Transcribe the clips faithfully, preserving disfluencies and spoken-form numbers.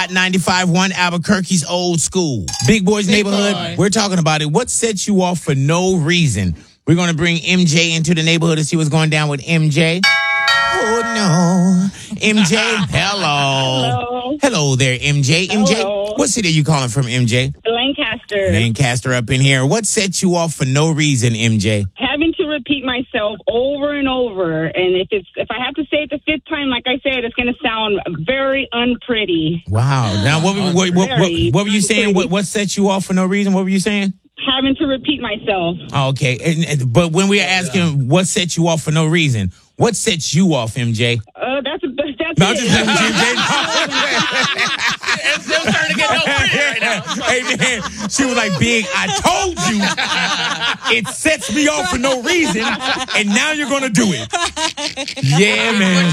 Hot ninety-five point one Albuquerque's Old School. Big Boy's Big Neighborhood. Boy. We're talking about it. What sets you off for no reason? We're going to bring M J into the neighborhood to see what's going down with M J. Oh, no. M J, hello. Hello. Hello there, M J. M J, Hello. what city are you calling from, M J? Lancaster. Lancaster up in here. What sets you off for no reason, M J? Having to repeat myself over and over, and if it's if I have to say it the fifth time, like I said, it's going to sound very unpretty. Wow. Now, what, what, what, what, what, what were you saying? What, what sets you off for no reason? What were you saying? Having to repeat myself. Okay. And, and, but when we're asking what sets you off for no reason, what sets you off, M J? Uh, that's that's no, it. just M J. It's still starting to get no pretty right now. Hey, man, she was like, Big, I told you it sets me off for no reason, and now you're going to do it. Yeah, man.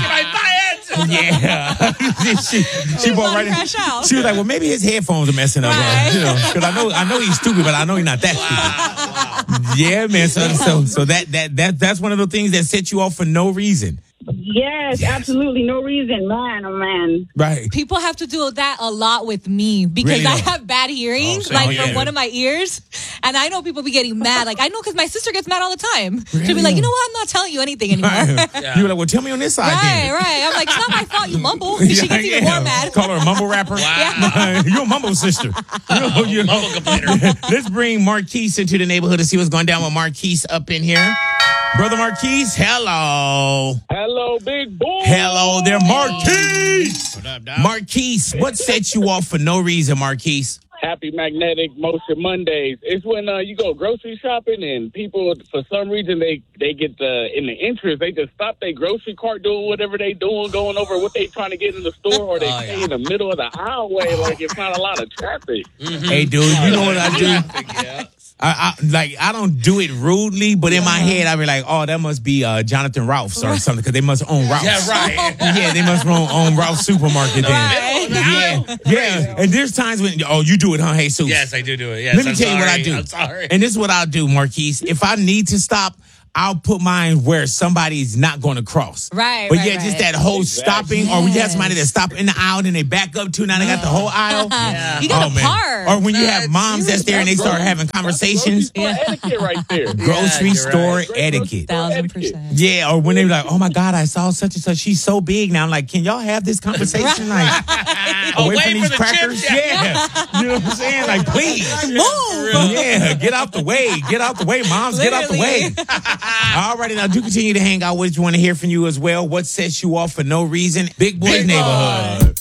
Yeah. she she bought right in. She was like, well, maybe his headphones are messing up. Right. Uh, you know, because I know, I know he's stupid, but I know he's not that stupid. Wow, wow. Yeah, man. So, so, so that, that, that, that's one of the things that set you off for no reason. Yes, yes, absolutely. No reason. Man, oh, man. Right. People have to do that a lot with me because Really? I have bad hearing, Oh, so- like oh, yeah. from one of my ears. And I know people be getting mad. Like, I know because my sister gets mad all the time. Really? She'll be like, you know what? I'm not telling you anything anymore. Yeah. You were like, well, tell me on this side Right, then. right. I'm like, it's not my fault you mumble. She gets even more mad. Call her a mumble rapper. Wow. You're a mumble sister. You're, you're, Mumble complainer. Let's bring Marquise into the neighborhood to see what's going down with Marquise up in here. Brother Marquise, hello. Hello, big boy. Hello there, Marquise. What up, dog? Marquise, what sets you off for no reason, Marquise? Happy Magnetic Motion Mondays. It's when uh, you go grocery shopping and people, for some reason, they, they get the, in the interest, they just stop their grocery cart doing whatever they doing, going over what they trying to get in the store, or they Oh, stay yeah. in the middle of the aisleway like it's not a lot of traffic. Mm-hmm. Hey, dude, you know what I do? Yeah. I, I like I don't do it rudely, but in my head I be like, oh, that must be uh, Jonathan Ralph's or something because they must own Ralph's. Yeah, right. Yeah, they must own, own Ralph's supermarket then. Right. Yeah, yeah. And there's times when oh, you do it, huh, Jesus? Yes, I do do it. Yes, Let me I'm tell you what I sorry. do. I'm sorry. And this is what I'll do, Marquise. If I need to stop, I'll put mine where somebody's not going to cross. Right, But right, yeah, just right. that whole Exactly. stopping, or we have somebody that stop in the aisle and they back up too. Now they got the whole aisle. Yeah. You got Oh, to man. park. Or when you No, have it's moms that's there and they start having conversations. Grocery store etiquette right there. Grocery you're store right. etiquette. Thousand percent. Yeah, or when they be like, oh my God, I saw such and such. She's so big now. I'm like, can y'all have this conversation? Like, away Away from these from the crackers? chips, Yeah. You know what I'm saying? Like, please. Move. Yeah, get out the way. Get out the way, moms. Get out the way. All righty, now do continue to hang out with us. We want to hear from you as well. What sets you off for no reason? Big Boy's Big Boy. Neighborhood.